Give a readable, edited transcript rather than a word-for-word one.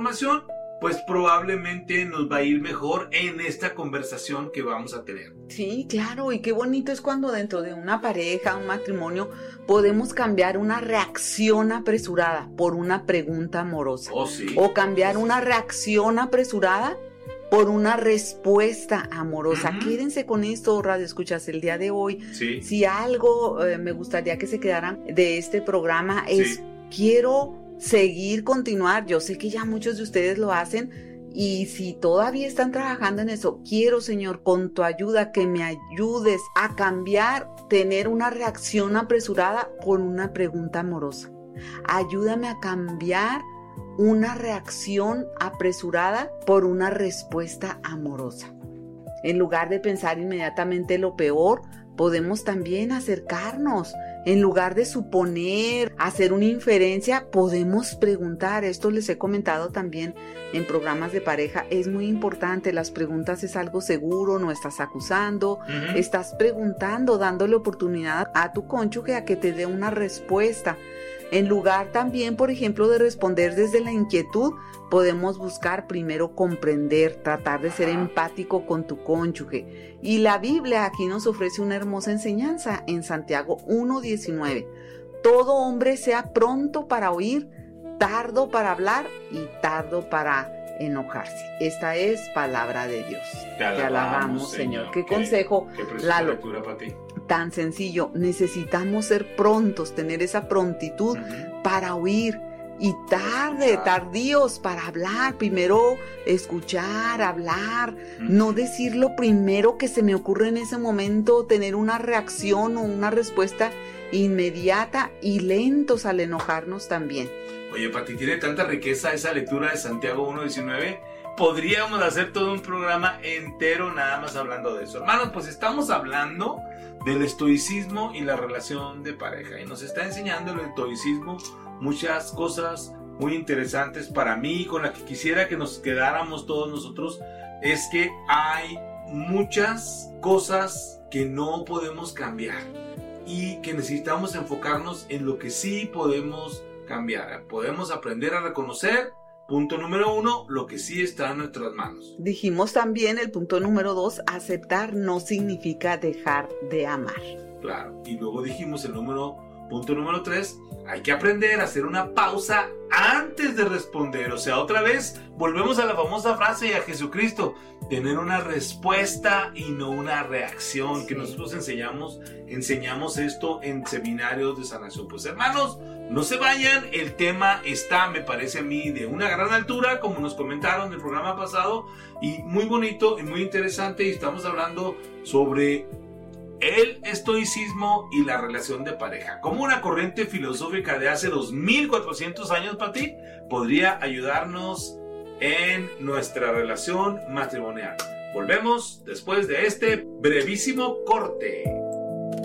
información, pues probablemente nos va a ir mejor en esta conversación que vamos a tener. Sí, claro, y qué bonito es cuando dentro de una pareja, un matrimonio, podemos cambiar una reacción apresurada por una pregunta amorosa. Oh, sí. O cambiar una reacción apresurada por una respuesta amorosa. Uh-huh. Quédense con esto, Radio Escuchas, el día de hoy. Sí. Si algo me gustaría que se quedaran de este programa es, quiero continuar. Yo sé que ya muchos de ustedes lo hacen, y si todavía están trabajando en eso, quiero, Señor, con tu ayuda, que me ayudes a cambiar, tener una reacción apresurada por una pregunta amorosa. Ayúdame a cambiar una reacción apresurada por una respuesta amorosa. En lugar de pensar inmediatamente lo peor, podemos también acercarnos. En lugar de suponer, hacer una inferencia, podemos preguntar. Esto les he comentado también en programas de pareja. Es muy importante. Las preguntas es algo seguro. No estás acusando. Uh-huh. Estás preguntando, dándole oportunidad a tu cónyuge a que te dé una respuesta. En lugar también, por ejemplo, de responder desde la inquietud, podemos buscar primero comprender, tratar de ser empático con tu cónyuge. Y la Biblia aquí nos ofrece una hermosa enseñanza en Santiago 1:19. Todo hombre sea pronto para oír, tardo para hablar y tardo para enojarse. Esta es palabra de Dios. Te alabamos, Señor. Qué consejo, qué Lalo, lectura para ti. Tan sencillo. Necesitamos ser prontos, tener esa prontitud para oír, y tardíos para hablar. Primero escuchar, hablar, no decir lo primero que se me ocurre en ese momento, tener una reacción o una respuesta inmediata, y lentos al enojarnos también. Oye, Pati, tiene tanta riqueza esa lectura de Santiago 1:19. Podríamos hacer todo un programa entero nada más hablando de eso. Hermanos, pues estamos hablando del estoicismo y la relación de pareja. Y nos está enseñando el estoicismo muchas cosas muy interesantes para mí, con las que quisiera que nos quedáramos todos nosotros. Es que hay muchas cosas que no podemos cambiar y que necesitamos enfocarnos en lo que sí podemos cambiar. Podemos aprender a reconocer, punto número 1, lo que sí está en nuestras manos. Dijimos también el punto número 2, aceptar no significa dejar de amar. Claro, y luego dijimos punto número 3, hay que aprender a hacer una pausa antes de responder. O sea, otra vez volvemos a la famosa frase y a Jesucristo, tener una respuesta y no una reacción, que nosotros enseñamos esto en seminarios de sanación. Pues hermanos, no se vayan, el tema está, me parece a mí, de una gran altura, como nos comentaron del programa pasado, y muy bonito y muy interesante, y estamos hablando sobre el estoicismo y la relación de pareja. Como una corriente filosófica de hace 2400 años, Pati, podría ayudarnos en nuestra relación matrimonial. Volvemos después de este brevísimo corte.